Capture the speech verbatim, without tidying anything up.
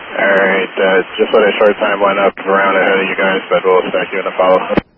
Alright, uh, just let a short time line up around ahead of you guys, but we'll start doing a follow-up.